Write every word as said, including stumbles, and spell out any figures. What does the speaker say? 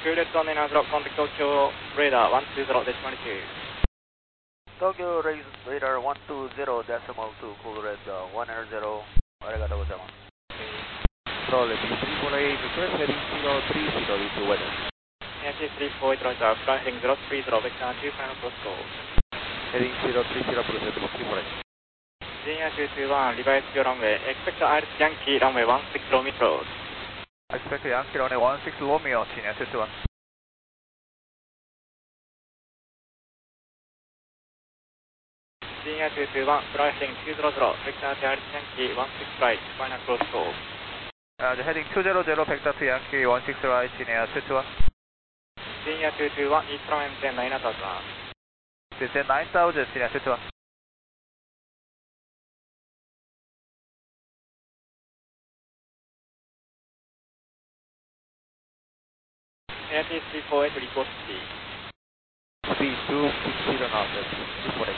Two Red on nine zero, contact Tokyo radar one two zero decimal two. Tokyo radar one two zero decimal two, cool red uh, one zero, arigatou gozaimasu. Control B three four eight, request heading zero three zero due to weather. Yankee three four eight, roger, fly heading zero three zero, vector two final cross call. Heading zero three zero, proceed to three four eight. Senior two two one, revise your runway, expect Iris Yankee runway one six Romeo. Expect Yankee runway one six Romeo, senior two two one. Senior two two one, fly heading two zero zero, vector to Iris Yankee one six right, final cross call. Uh, heading two zero zero, vector to Yankee one six right, senior two two one. Senior two two one, east runway ten nine thousand. Descend nine thousand, senior two two one. Yankee three four eight, report speed. Speed two six zero knots, three four eight.